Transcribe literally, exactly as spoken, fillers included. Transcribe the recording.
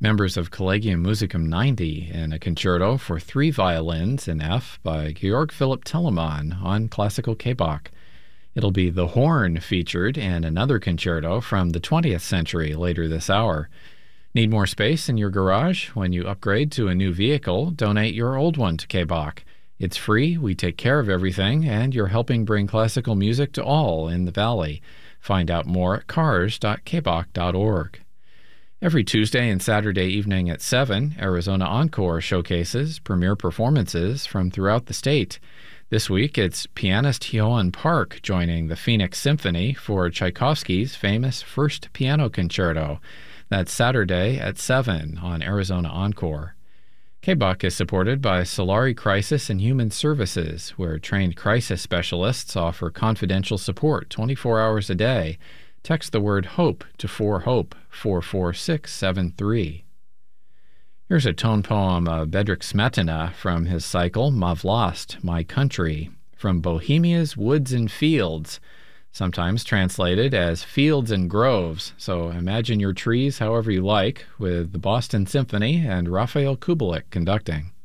Members of Collegium Musicum ninety in a concerto for three violins in F by Georg Philipp Telemann on classical K Bach. It'll be the horn featured in another concerto from the twentieth century later this hour. Need more space in your garage? When you upgrade to a new vehicle, donate your old one to K Bach. It's free, we take care of everything, and you're helping bring classical music to all in the Valley. Find out more at cars dot k bach dot org. Every Tuesday and Saturday evening at seven, Arizona Encore showcases premiere performances from throughout the state. This week, it's pianist Hyoan Park joining the Phoenix Symphony for Tchaikovsky's famous First Piano Concerto. That's Saturday at seven on Arizona Encore. K Bach is supported by Solari Crisis and Human Services, where trained crisis specialists offer confidential support twenty-four hours a day. Text the word HOPE to four HOPE, four four six seven three. Here's a tone poem of Bedřich Smetana from his cycle Mavlast, My Country, from Bohemia's Woods and Fields, sometimes translated as Fields and Groves. So imagine your trees however you like, with the Boston Symphony and Raphael Kubelik conducting.